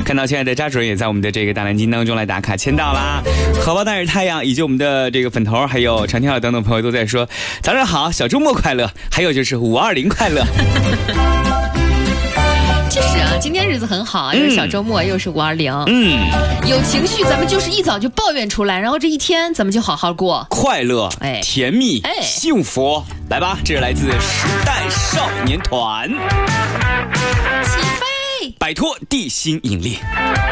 看到亲爱的扎主任也在我们的这个大蓝鲸当中来打卡签到啦。荷包蛋是太阳，以及我们的这个粉头，还有长天号等等朋友都在说早上好，小周末快乐，还有就是520快乐。 确实啊，今天日子很好啊，又是小周末，又是520。有情绪咱们就是一早就抱怨出来，然后这一天咱们就好好过， 快乐，甜蜜，幸福。来吧，这是来自时代少年团， 起飞， 摆脱地心引力。